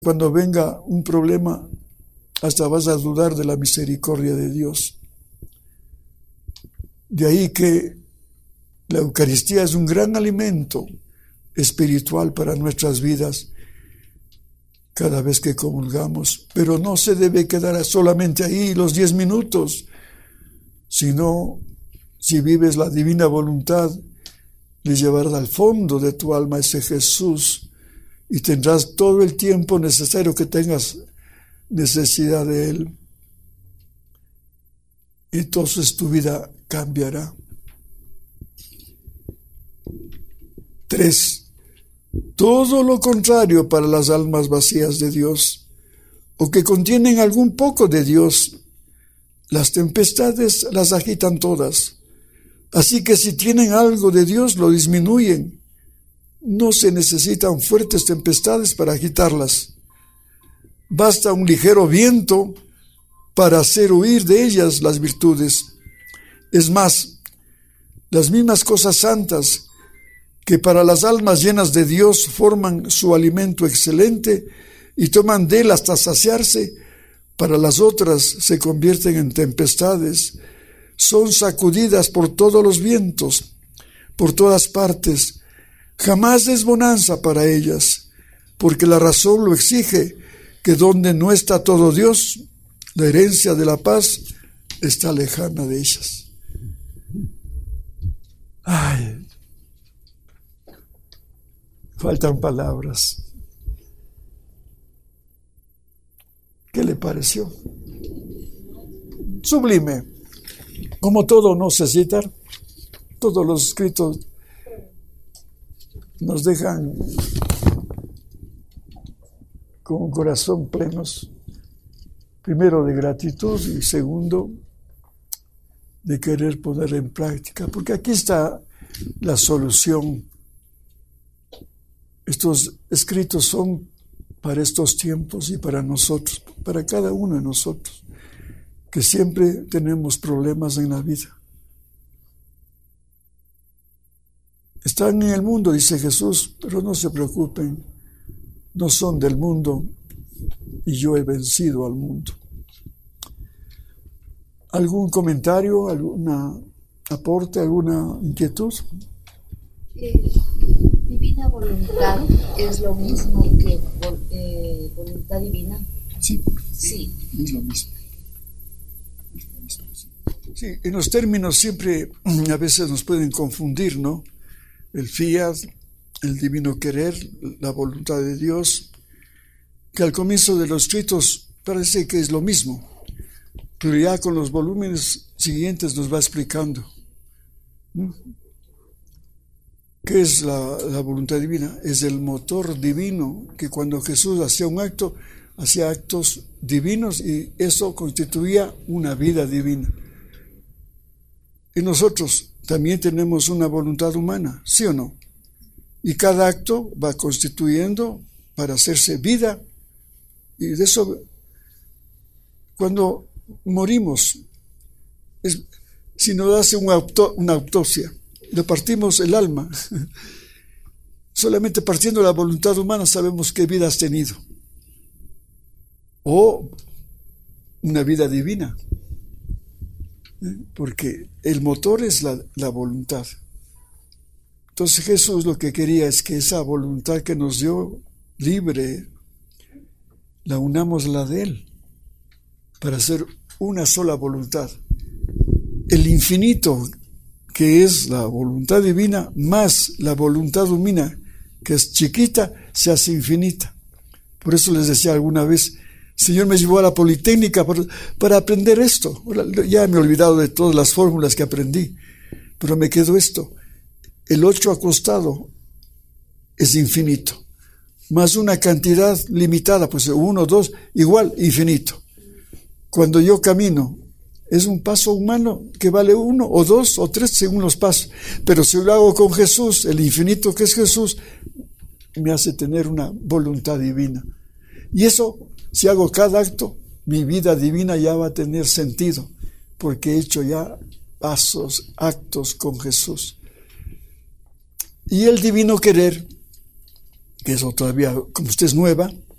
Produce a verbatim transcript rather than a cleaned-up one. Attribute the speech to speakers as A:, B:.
A: Cuando venga un problema, hasta vas a dudar de la misericordia de Dios. De ahí que la Eucaristía es un gran alimento espiritual para nuestras vidas cada vez que comulgamos, pero no se debe quedar solamente ahí los diez minutos, sino si vives la divina voluntad, le llevarás al fondo de tu alma ese Jesús y tendrás todo el tiempo necesario que tengas necesidad de Él. Entonces tu vida cambiará. Tres. Todo lo contrario para las almas vacías de Dios, o que contienen algún poco de Dios. Las tempestades las agitan todas. Así que si tienen algo de Dios, lo disminuyen. No se necesitan fuertes tempestades para agitarlas. Basta un ligero viento para hacer huir de ellas las virtudes. Es más, las mismas cosas santas que para las almas llenas de Dios forman su alimento excelente y toman de él hasta saciarse, para las otras se convierten en tempestades, son sacudidas por todos los vientos, por todas partes. Jamás es bonanza para ellas, porque la razón lo exige, que donde no está todo Dios, la herencia de la paz está lejana de ellas. Ay, faltan palabras. ¿Qué le pareció? Sublime. Como todo no se cita, todos los escritos nos dejan con un corazón plenos, primero de gratitud y segundo de querer poner en práctica, porque aquí está la solución. Estos escritos son para estos tiempos y para nosotros, para cada uno de nosotros, que siempre tenemos problemas en la vida. Están en el mundo, dice Jesús, pero no se preocupen, no son del mundo y yo he vencido al mundo. ¿Algún comentario, algún aporte, alguna inquietud?
B: Eh, divina voluntad es lo mismo que eh, voluntad divina.
A: Sí,
B: sí,
A: es lo mismo. Es lo mismo, sí. Sí, en los términos siempre a veces nos pueden confundir, ¿no? El fiat, el divino querer, la voluntad de Dios, que al comienzo de los escritos parece que es lo mismo, pero ya con los volúmenes siguientes nos va explicando. ¿Mm? ¿Qué es la, la voluntad divina? Es el motor divino, que cuando Jesús hacía un acto, hacía actos divinos y eso constituía una vida divina. Y nosotros también tenemos una voluntad humana, ¿sí o no? Y cada acto va constituyendo para hacerse vida. Y de eso, cuando morimos, es, si nos hace una, auto, una autopsia, le partimos el alma, solamente partiendo la voluntad humana sabemos qué vida has tenido. O una vida divina. Porque el motor es la, la voluntad. Entonces Jesús lo que quería es que esa voluntad que nos dio libre, la unamos a la de Él, para hacer una sola voluntad. El infinito, que es la voluntad divina, más la voluntad humana, que es chiquita, se hace infinita. Por eso les decía alguna vez, el Señor me llevó a la Politécnica para, para aprender esto. Ya me he olvidado de todas las fórmulas que aprendí, pero me quedó esto. El ocho acostado es infinito, más una cantidad limitada, pues uno, dos, igual, infinito. Cuando yo camino, es un paso humano que vale uno, o dos, o tres, según los pasos. Pero si lo hago con Jesús, el infinito que es Jesús, me hace tener una voluntad divina. Y eso, si hago cada acto, mi vida divina ya va a tener sentido, porque he hecho ya pasos, actos con Jesús. Y el divino querer, que eso todavía, como usted es nueva,